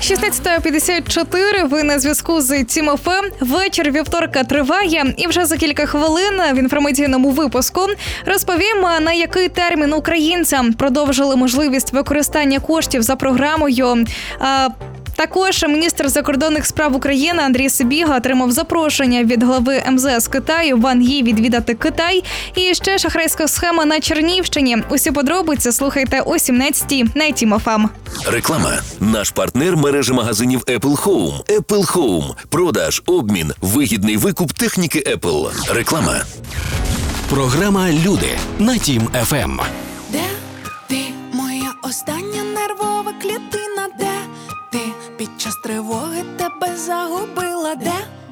16:54, ви на зв'язку з Тім ФМ. Вечір вівторка триває, і вже за кілька хвилин в інформаційному випуску розповім, на який термін українцям продовжили можливість використання коштів за програмою. Також міністр закордонних справ України Андрій Сибіга отримав запрошення від глави МЗС Китаю Ван Ї відвідати Китай. І ще шахрайська схема на Чернігівщині. Усі подробиці слухайте о 17-й на Тім ФМ. Реклама. Наш партнер – мережа магазинів Apple Home. Apple Home. Продаж, обмін, вигідний викуп техніки Apple. Реклама. Програма «Люди» на Тім ФМ. Де ти, моя остання нервова клітина? Де ти? Під час тривоги тебе загубила. Де